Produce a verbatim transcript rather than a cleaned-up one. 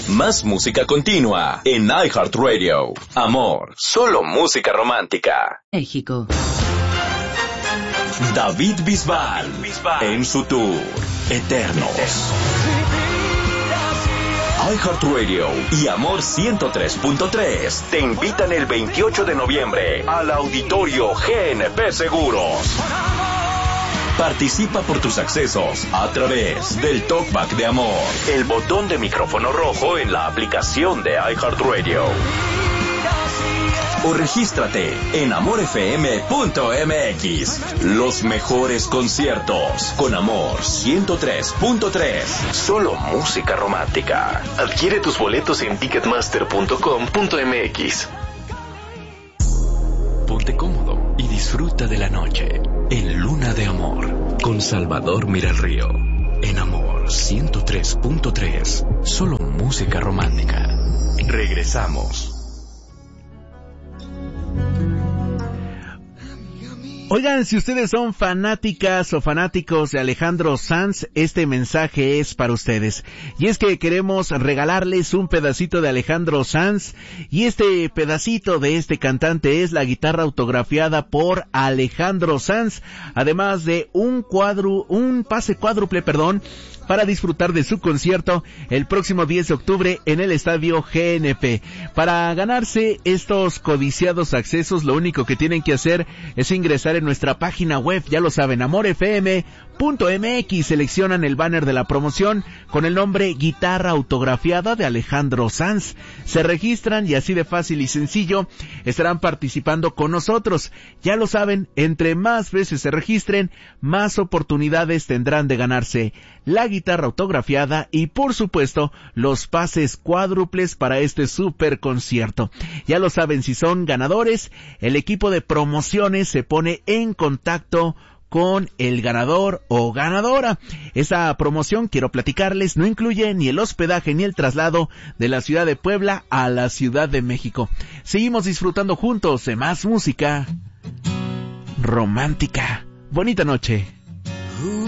Más música continua en iHeartRadio. Amor, solo música romántica. México. David Bisbal, en su tour Eternos. iHeartRadio y Amor ciento tres punto tres te invitan el veintiocho de noviembre al Auditorio G N P Seguros. Participa por tus accesos a través del Talkback de Amor, el botón de micrófono rojo en la aplicación de iHeartRadio. O regístrate en amor f m punto m x. Los mejores conciertos con Amor ciento tres punto tres. Solo música romántica. Adquiere tus boletos en ticketmaster punto com punto m x. Ponte cómodo y disfruta de la noche en Luna de Amor con Salvador Miralrío. En Amor ciento tres punto tres. Solo música romántica. Regresamos. Oigan, si ustedes son fanáticas o fanáticos de Alejandro Sanz, este mensaje es para ustedes. Y es que queremos regalarles un pedacito de Alejandro Sanz, y este pedacito de este cantante es la guitarra autografiada por Alejandro Sanz, además de un cuadro, un pase cuádruple, perdón, para disfrutar de su concierto el próximo diez de octubre en el Estadio G N P. Para ganarse estos codiciados accesos, lo único que tienen que hacer es ingresar en nuestra página web, ya lo saben, amor f m punto m x, seleccionan el banner de la promoción con el nombre Guitarra Autografiada de Alejandro Sanz, se registran y así de fácil y sencillo estarán participando con nosotros. Ya lo saben, entre más veces se registren, más oportunidades tendrán de ganarse la guitarra autografiada y, por supuesto, los pases cuádruples para este super concierto. Ya lo saben, si son ganadores, el equipo de promociones se pone en contacto con el ganador o ganadora. Esa promoción, quiero platicarles, no incluye ni el hospedaje ni el traslado de la ciudad de Puebla a la Ciudad de México. Seguimos disfrutando juntos de más música romántica. Bonita noche.